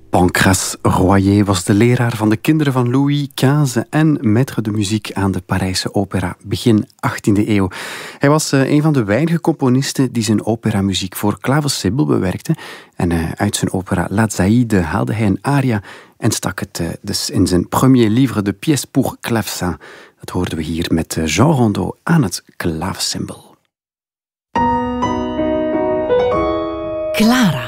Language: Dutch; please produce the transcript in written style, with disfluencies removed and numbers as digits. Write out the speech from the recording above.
Pancras Royer was de leraar van de kinderen van Louis XV en maître de muziek aan de Parijse opera begin 18e eeuw. Hij was een van de weinige componisten die zijn operamuziek voor klavecimbal bewerkte. En uit zijn opera La Zaïde haalde hij een aria en stak het dus in zijn premier livre de pièces pour clavecin. Dat hoorden we hier met Jean Rondeau aan het klavecimbal. Clara.